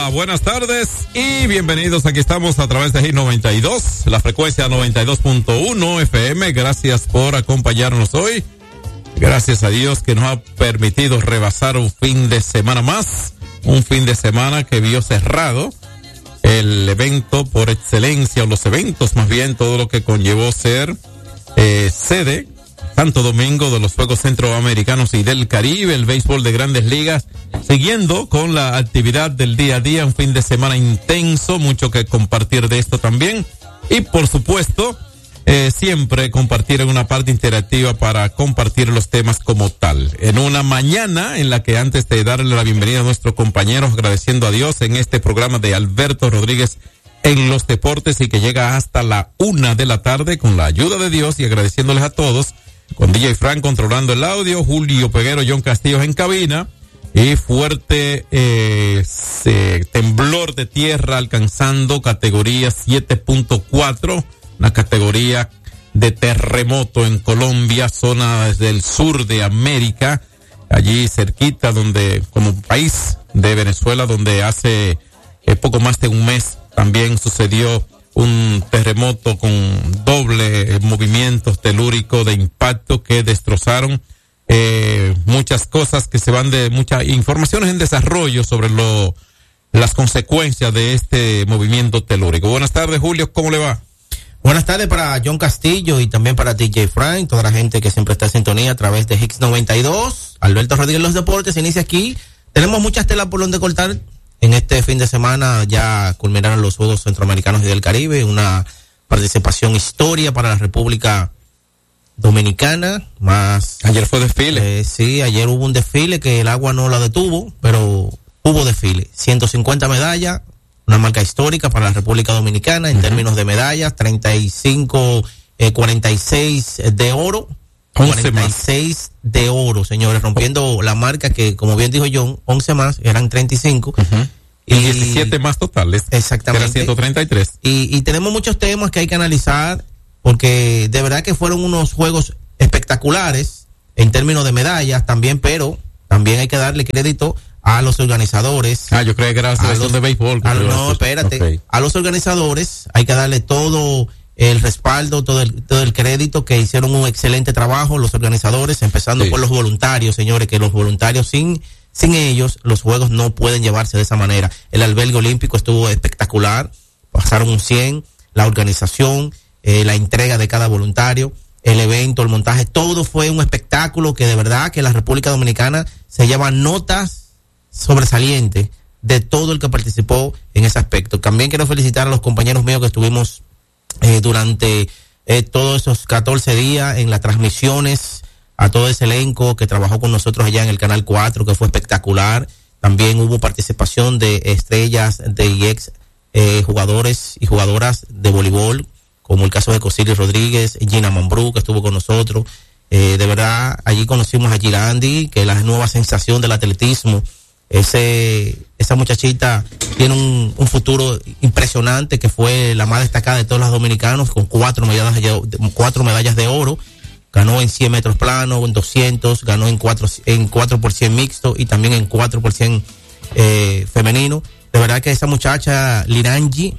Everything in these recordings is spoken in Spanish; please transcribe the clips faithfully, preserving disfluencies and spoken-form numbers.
Hola, buenas tardes y bienvenidos. Aquí estamos a través de Hit noventa y dos, la frecuencia noventa y dos punto uno F M. Gracias por acompañarnos hoy. Gracias a Dios que nos ha permitido rebasar un fin de semana más, un fin de semana que vio cerrado el evento por excelencia, o los eventos más bien, todo lo que conllevó ser eh, sede Santo Domingo de los Juegos Centroamericanos y del Caribe, el béisbol de Grandes Ligas, siguiendo con la actividad del día a día, un fin de semana intenso, mucho que compartir de esto también, y por supuesto, eh, siempre compartir en una parte interactiva para compartir los temas como tal. En una mañana en la que, antes de darle la bienvenida a nuestros compañeros, agradeciendo a Dios en este programa de Alberto Rodríguez en los deportes, y que llega hasta la una de la tarde con la ayuda de Dios, y agradeciéndoles a todos, con D J Frank controlando el audio, Julio Peguero, John Castillos en cabina, y fuerte eh, se, temblor de tierra alcanzando categoría siete punto cuatro, una categoría de terremoto en Colombia, zona del sur de América, allí cerquita, donde, como país de Venezuela, donde hace eh, poco más de un mes también sucedió un terremoto con doble eh, movimientos telúricos de impacto que destrozaron eh, muchas cosas, que se van de muchas informaciones en desarrollo sobre lo las consecuencias de este movimiento telúrico. Buenas tardes, Julio, ¿cómo le va? Buenas tardes para John Castillo y también para D J Frank, toda la gente que siempre está en sintonía a través de Hits noventa y dos. Alberto Rodríguez Los Deportes inicia aquí. Tenemos muchas telas por donde cortar. En este fin de semana ya culminaron los Juegos Centroamericanos y del Caribe, una participación histórica para la República Dominicana. Más ayer fue desfile. Eh, sí, ayer hubo un desfile que el agua no la detuvo, pero hubo desfile. ciento cincuenta medallas, una marca histórica para la República Dominicana en uh-huh. términos de medallas, treinta y cinco, eh, cuarenta y seis de oro. cuarenta y seis de oro, señores, rompiendo oh. la marca que, como bien dijo John, once más, eran treinta y cinco. Uh-huh. Y, y diecisiete más totales. Exactamente. Eran ciento treinta y tres. Y, y tenemos muchos temas que hay que analizar, porque de verdad que fueron unos juegos espectaculares en términos de medallas también, pero también hay que darle crédito a los organizadores. Ah, yo creo que era la selección de béisbol. A, no, espérate. Okay. A los organizadores hay que darle todo el respaldo, todo el, todo el crédito, que hicieron un excelente trabajo los organizadores, empezando sí. por los voluntarios, señores, que los voluntarios, sin, sin ellos, los juegos no pueden llevarse de esa manera. El albergue olímpico estuvo espectacular, pasaron un cien, la organización, eh, la entrega de cada voluntario, el evento, el montaje, todo fue un espectáculo que de verdad que la República Dominicana se lleva notas sobresalientes de todo el que participó en ese aspecto. También quiero felicitar a los compañeros míos que estuvimos Eh, durante eh, todos esos catorce días en las transmisiones, a todo ese elenco que trabajó con nosotros allá en el Canal cuatro, que fue espectacular. También hubo participación de estrellas de ex eh, jugadores y jugadoras de voleibol, como el caso de Cosiris Rodríguez, Gina Mambrú, que estuvo con nosotros. Eh, de verdad, allí conocimos a Girandi, que es la nueva sensación del atletismo. Ese, esa muchachita tiene un, un futuro impresionante, que fue la más destacada de todos los dominicanos, con cuatro medallas de, cuatro medallas de oro. Ganó en cien metros plano, en doscientos, ganó en cuatro, en cuatro por cien mixto y también en cuatro por cien eh, femenino. De verdad que esa muchacha, Lirangi,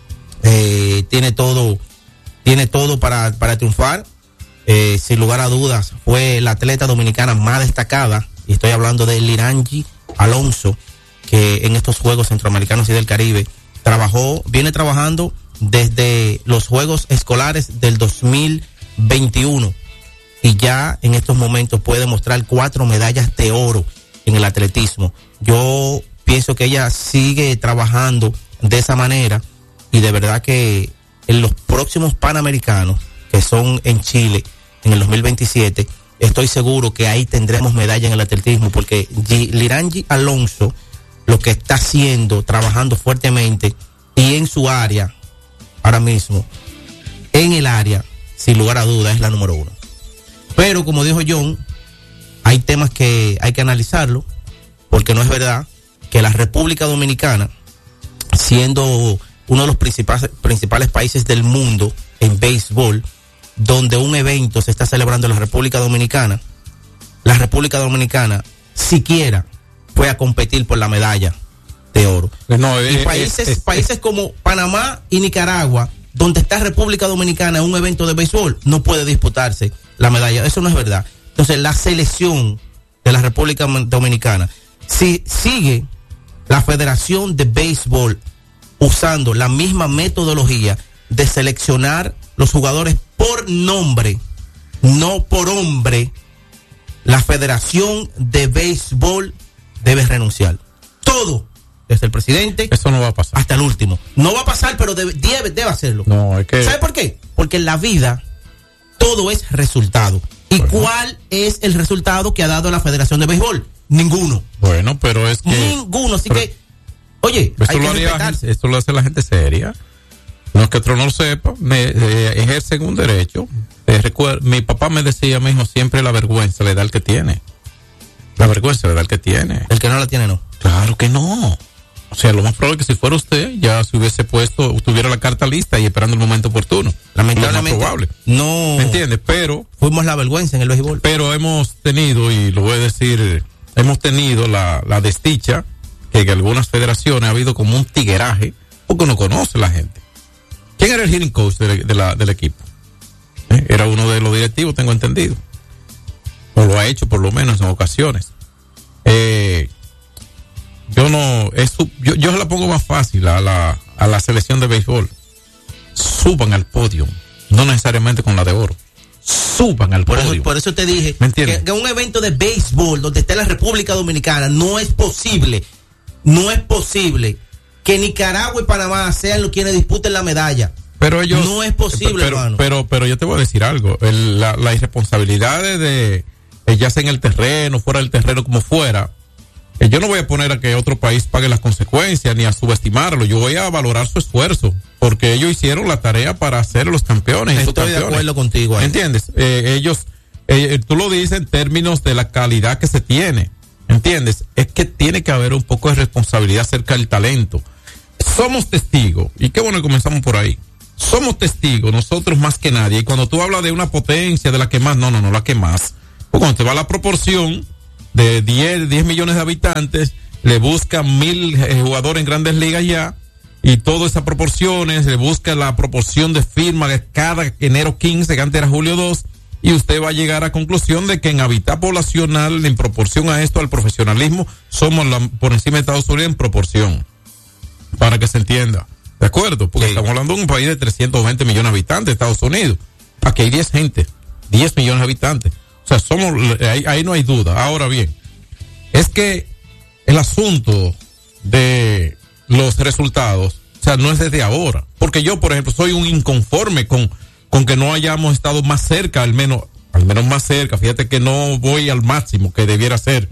eh, tiene todo, tiene todo para, para triunfar. Eh, sin lugar a dudas, fue la atleta dominicana más destacada, y estoy hablando de Lirangi Alonso, que en estos Juegos Centroamericanos y del Caribe trabajó, viene trabajando desde los Juegos Escolares del dos mil veintiuno, y ya en estos momentos puede mostrar cuatro medallas de oro en el atletismo. Yo pienso que ella sigue trabajando de esa manera, y de verdad que en los próximos Panamericanos, que son en Chile en el dos mil veintisiete, estoy seguro que ahí tendremos medalla en el atletismo, porque G- Lirangi Alonso lo que está haciendo, trabajando fuertemente y en su área, ahora mismo, en el área, sin lugar a duda, es la número uno. Pero como dijo John, hay temas que hay que analizarlo, porque no es verdad que la República Dominicana, siendo uno de los principales, principales países del mundo en béisbol, donde un evento se está celebrando en la República Dominicana, la República Dominicana siquiera fue a competir por la medalla de oro. No, y es, países, es, es, países es, como Panamá y Nicaragua, donde está República Dominicana en un evento de béisbol, no puede disputarse la medalla. Eso no es verdad. Entonces, la selección de la República Dominicana, si sigue la Federación de Béisbol usando la misma metodología de seleccionar los jugadores por nombre, no por hombre, la Federación de Béisbol debe renunciar. Todo, desde el presidente, eso no va a pasar, hasta el último. No va a pasar, pero debe, debe, debe hacerlo. No, es que... ¿Sabe por qué? Porque en la vida todo es resultado. ¿Y bueno, cuál es el resultado que ha dado la Federación de Béisbol? Ninguno. Bueno, pero es que... Ninguno, así pero, que... Oye, esto hay lo, que haría, esto lo hace la gente seria. No es que otro no lo sepa, me, eh, ejercen un derecho. Eh, recuerdo, mi papá me decía, mi hijo, siempre la vergüenza le da al que tiene. La vergüenza le da al que tiene. El que no la tiene, no. Claro que no. O sea, lo más probable es que si fuera usted, ya se hubiese puesto, tuviera la carta lista y esperando el momento oportuno. Lamentablemente. Lo más probable. No. ¿Me entiendes? Pero. Fuimos la vergüenza en el béisbol. Pero hemos tenido, y lo voy a decir, hemos tenido la, la desdicha que en algunas federaciones ha habido como un tigueraje, porque no conoce la gente. ¿Quién era el hitting coach de, de la, del equipo? ¿Eh? Era uno de los directivos, tengo entendido. O lo ha hecho por lo menos en ocasiones. Eh, yo no, es, yo, yo se la pongo más fácil a la, a la selección de béisbol. Suban al podio, no necesariamente con la de oro. Suban al por podio. Eso, por eso te dije ¿Me entiendes? Que, que un evento de béisbol donde esté la República Dominicana no es posible, no es posible que Nicaragua y Panamá sean los quienes disputen la medalla. Pero ellos no es posible, pero, hermano. Pero, pero yo te voy a decir algo. El, la, la irresponsabilidad de, de, de ya sea en el terreno, fuera del terreno, como fuera. Eh, yo no voy a poner a que otro país pague las consecuencias ni a subestimarlo. Yo voy a valorar su esfuerzo porque ellos hicieron la tarea para ser los campeones. Estoy de acuerdo contigo. Ahí. ¿Entiendes? Eh, ellos, eh, tú lo dices en términos de la calidad que se tiene. ¿Entiendes? Es que tiene que haber un poco de responsabilidad acerca del talento. Somos testigos, y qué bueno que comenzamos por ahí. Somos testigos, nosotros más que nadie. Y cuando tú hablas de una potencia, de la que más, no, no, no, la que más. Pues cuando te va la proporción de diez millones de habitantes, le buscan mil eh, jugadores en grandes ligas ya, y todas esas proporciones, le busca la proporción de firma de cada enero quince, que antes era julio dos, y usted va a llegar a conclusión de que en hábitat poblacional, en proporción a esto, al profesionalismo, somos la, por encima de Estados Unidos en proporción. Para que se entienda. ¿De acuerdo? Porque sí. Estamos hablando de un país de trescientos veinte millones de habitantes, Estados Unidos. Aquí hay diez gente, diez millones de habitantes. O sea, somos, ahí, ahí no hay duda. Ahora bien, es que el asunto de los resultados, o sea, no es desde ahora. Porque yo, por ejemplo, soy un inconforme con, con que no hayamos estado más cerca, al menos, al menos más cerca. Fíjate que no voy al máximo que debiera ser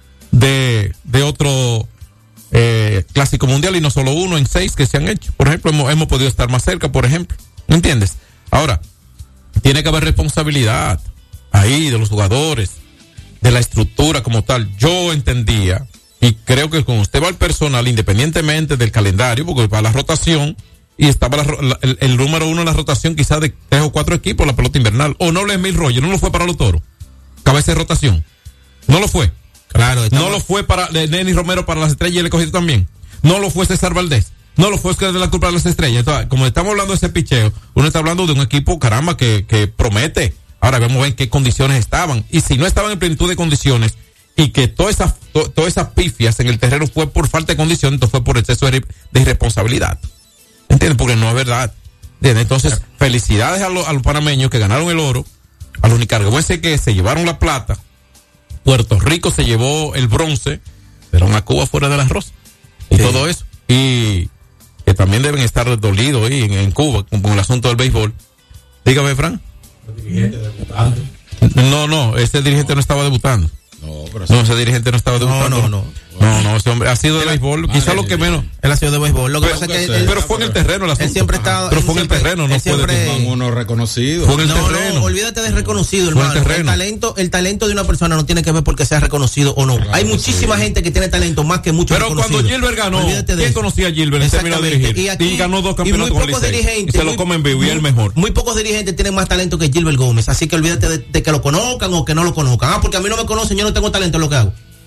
de, de otro eh, clásico mundial, y no solo uno, en seis que se han hecho. Por ejemplo, hemos, hemos podido estar más cerca, por ejemplo. ¿Me entiendes? Ahora, tiene que haber responsabilidad ahí de los jugadores, de la estructura como tal. Yo entendía, y creo que cuando usted va al personal, independientemente del calendario, porque va a la rotación, y estaba la, la, el, el número uno en la rotación quizás de tres o cuatro equipos, la pelota invernal, o no le Emil Roger, no lo fue para los Toros, cabeza de rotación, no lo fue. Claro, no lo fue para Denis Romero para las Estrellas y el Escogido también. No lo fue César Valdés. No lo fue Oscar de la Cruz para las Estrellas. Entonces, como estamos hablando de ese picheo, uno está hablando de un equipo, caramba, que, que promete. Ahora vamos a ver en qué condiciones estaban. Y si no estaban en plenitud de condiciones, y que todas esas to, todas esas pifias en el terreno fue por falta de condiciones, entonces fue por exceso de, de irresponsabilidad. ¿Entiendes? Porque no es verdad. Entonces, felicidades a, lo, a los panameños que ganaron el oro, a los nicaragüenses que se llevaron la plata. Puerto Rico se llevó el bronce, pero a Cuba fuera del arroz. Y sí. Todo eso. Y que también deben estar dolidos ahí en, en Cuba con, con el asunto del béisbol. Dígame, Fran. ¿El dirigente debutando? No, no, ese dirigente no estaba debutando. No, pero no, ese dirigente no estaba debutando. No, no, no. No, no, ese hombre ha sido de béisbol, quizá lo que menos. Él ha sido de béisbol. Lo que pero, pasa es que él, pero fue en el terreno el asunto. Él siempre está. Pero fue en el terreno, no siempre, puede ser uno reconocido. Fue en el no, terreno. No, olvídate de reconocido, hermano. El, el talento, el talento de una persona no tiene que ver porque sea reconocido o no. Claro, hay muchísima sí. gente que tiene talento más que muchos. Pero cuando Gilbert ganó, ¿quién conocía a Gilbert? En términos de dirigir. Y, aquí, y ganó dos campeonatos con el Licey. Y se lo comen vivo y el mejor. Muy pocos dirigentes tienen más talento que Gilbert Gómez. Así que olvídate de, de que lo conozcan o que no lo conozcan. Ah, porque a mí no me conocen, yo no tengo talento en lo que hago.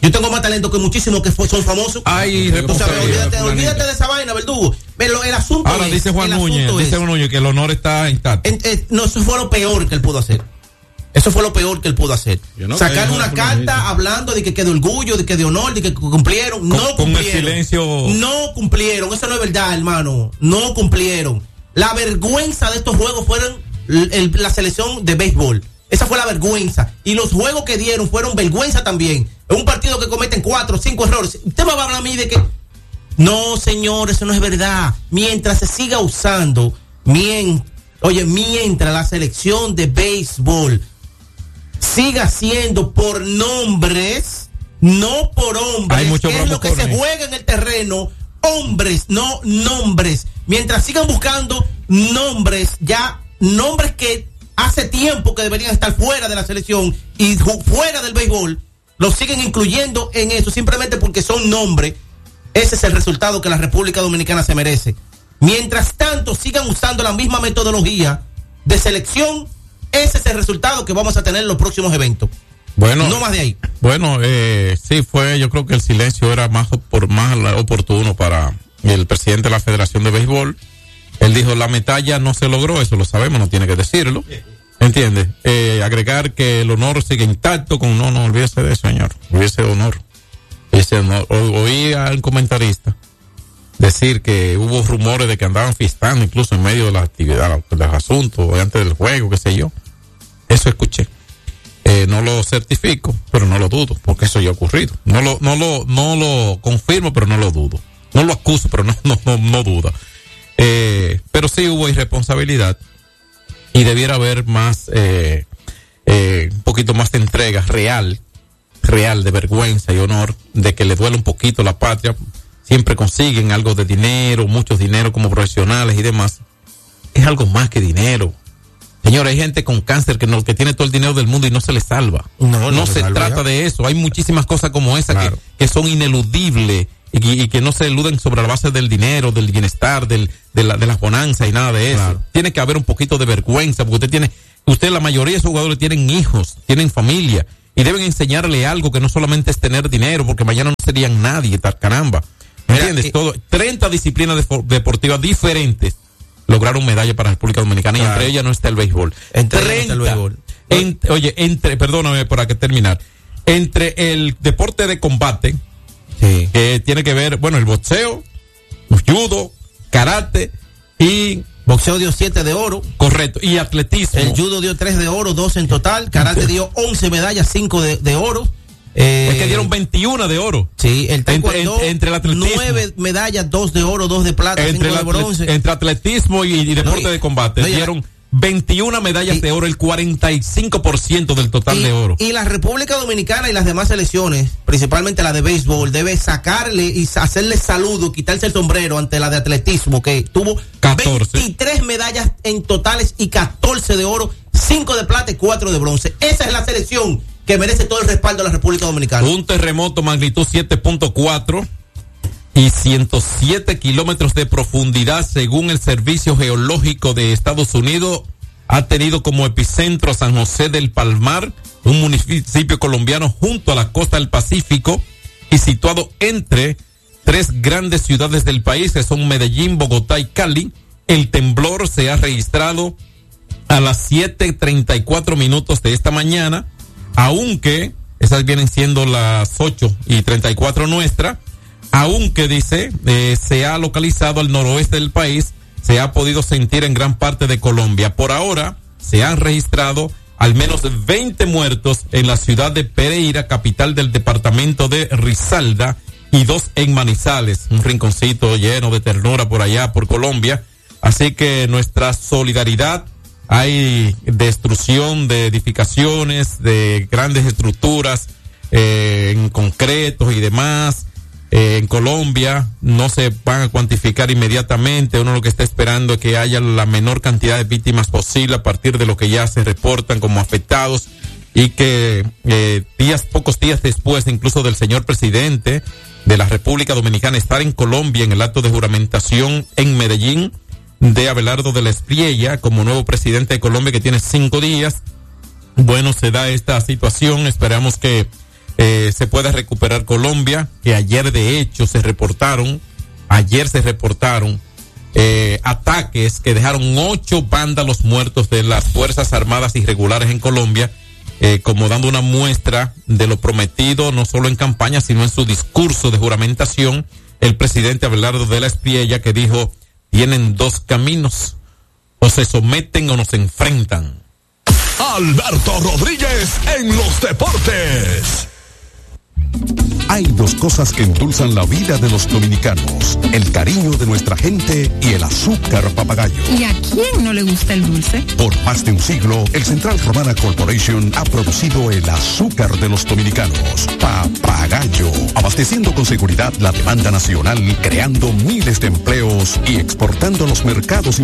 Yo tengo más talento que muchísimos que son famosos. Ay, tú sabes, olvídate, olvídate de esa vaina, Verdugo. Pero el asunto Ahora es, dice Juan Núñez, es, dice Juan Núñez que el honor está intacto. En, en, no, eso fue lo peor que él pudo hacer. Eso fue lo peor que él pudo hacer. No Sacar una carta hablando de que, que de orgullo, de que de honor, de que cumplieron. Con, no con cumplieron. El silencio. No cumplieron. Eso no es verdad, hermano. No cumplieron. La vergüenza de estos juegos fueron el, el, la selección de béisbol. Esa fue la vergüenza. Y los juegos que dieron fueron vergüenza también. Es un partido que cometen cuatro o cinco errores. Usted me va a hablar a mí de que... No, señor, eso no es verdad. Mientras se siga usando, mien, oye, mientras la selección de béisbol siga siendo por nombres, no por hombres, Hay mucho que es lo que se juega en el terreno, hombres, no nombres. Mientras sigan buscando nombres, ya nombres que hace tiempo que deberían estar fuera de la selección y fuera del béisbol, los siguen incluyendo en eso simplemente porque son nombres. Ese es el resultado que la República Dominicana se merece. Mientras tanto sigan usando la misma metodología de selección, ese es el resultado que vamos a tener en los próximos eventos. Bueno, no más de ahí. Bueno, eh, sí fue, yo creo que el silencio era más, por, más oportuno para el presidente de la Federación de Béisbol. Él dijo, la medalla no se logró, eso lo sabemos, no tiene que decirlo. ¿Entiendes? Eh, agregar que el honor sigue intacto con, no, no, olvídese de eso, señor, olvídese de honor. Ese honor. O, oí al comentarista decir que hubo rumores de que andaban fiestando incluso en medio de la actividad, de los asuntos, antes del juego, qué sé yo. Eso escuché. Eh, no lo certifico, pero no lo dudo, porque eso ya ha ocurrido. No lo, no lo, no lo confirmo, pero no lo dudo. No lo acuso, pero no, no, no, no duda. Eh, pero sí hubo irresponsabilidad y debiera haber más, eh, eh, un poquito más de entrega real, real, de vergüenza y honor, de que le duele un poquito la patria. Siempre consiguen algo de dinero, muchos dinero como profesionales y demás. Es algo más que dinero. Señora, hay gente con cáncer que no, que tiene todo el dinero del mundo y no se le salva. No, no, no se trata ya. de eso. Hay muchísimas cosas como esa claro. que, que son ineludibles y, y que no se eluden sobre la base del dinero, del bienestar, del, de la, de las bonanzas y nada de eso. Claro. Tiene que haber un poquito de vergüenza, porque usted tiene, usted, la mayoría de esos jugadores tienen hijos, tienen familia y deben enseñarle algo que no solamente es tener dinero, porque mañana no serían nadie, tal caramba. ¿Me entiendes? Eh, Todo, treinta disciplinas de, deportivas diferentes lograron medalla para la República Dominicana claro. y entre ellas no está el béisbol. Entre treinta, no está el béisbol. En, oye, entre, perdóname para que terminar, entre el deporte de combate, sí. que tiene que ver, bueno, el boxeo, judo, karate y... Boxeo dio siete de oro. Correcto. Y atletismo. El judo dio tres de oro, dos en total. Karate dio once medallas, cinco de, de oro. Eh, es que dieron veintiuna de oro. Sí, el taekwondo, entre, entre el atletismo, nueve medallas, dos de oro, dos de plata, entre cinco de bronce. Entre atletismo y, y deporte no, y, de combate no, dieron veintiuna medallas y, de oro, el cuarenta y cinco por ciento del total y, de oro. Y la República Dominicana y las demás selecciones, principalmente la de béisbol, debe sacarle y hacerle saludo, quitarse el sombrero ante la de atletismo, que tuvo catorce. veintitrés medallas en totales y catorce de oro, cinco de plata y cuatro de bronce. Esa es la selección que merece todo el respaldo de la República Dominicana. Un terremoto magnitud siete punto cuatro y ciento siete kilómetros de profundidad, según el Servicio Geológico de Estados Unidos, ha tenido como epicentro San José del Palmar, un municipio colombiano junto a la costa del Pacífico y situado entre tres grandes ciudades del país, que son Medellín, Bogotá y Cali. El temblor se ha registrado a las siete treinta y cuatro minutos de esta mañana, aunque esas vienen siendo las ocho y treinta y cuatro nuestra, aunque dice, eh, se ha localizado al noroeste del país, se ha podido sentir en gran parte de Colombia. Por ahora, se han registrado al menos veinte muertos en la ciudad de Pereira, capital del departamento de Risaralda, y dos en Manizales, un rinconcito lleno de ternura por allá, por Colombia. Así que nuestra solidaridad. Hay destrucción de edificaciones, de grandes estructuras eh, en concretos y demás. Eh, en Colombia no se van a cuantificar inmediatamente. Uno lo que está esperando es que haya la menor cantidad de víctimas posible a partir de lo que ya se reportan como afectados, y que eh, días, pocos días después incluso del señor presidente de la República Dominicana estar en Colombia en el acto de juramentación en Medellín de Abelardo de la Espriella como nuevo presidente de Colombia, que tiene cinco días. Bueno, se da esta situación. Esperamos que eh, se puede recuperar Colombia, que ayer de hecho se reportaron, ayer se reportaron eh, ataques que dejaron ocho vándalos muertos de las Fuerzas Armadas Irregulares en Colombia, eh, como dando una muestra de lo prometido no solo en campaña, sino en su discurso de juramentación, el presidente Abelardo de la Espriella, que dijo, tienen dos caminos, o se someten o nos enfrentan. Alberto Rodríguez en los deportes. Hay dos cosas que endulzan la vida de los dominicanos: el cariño de nuestra gente y el azúcar papagayo. ¿Y a quién no le gusta el dulce? Por más de un siglo, el Central Romana Corporation ha producido el azúcar de los dominicanos, Papagayo, abasteciendo con seguridad la demanda nacional, creando miles de empleos y exportando a los mercados